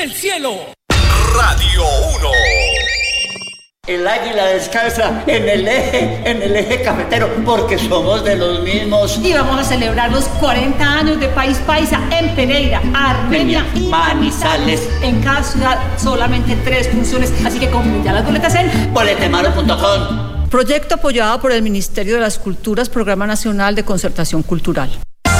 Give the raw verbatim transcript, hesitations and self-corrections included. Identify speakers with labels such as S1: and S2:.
S1: del cielo.
S2: Radio uno.
S3: El águila descansa en el eje, en el eje cafetero, porque somos de los mismos.
S4: Y vamos a celebrar los cuarenta años de País Paisa en Pereira, Armenia y Manizales. En cada ciudad solamente tres funciones, así que compren ya las boletas en
S3: boletemaro punto com.
S4: Proyecto apoyado por el Ministerio de las Culturas, Programa Nacional de Concertación Cultural.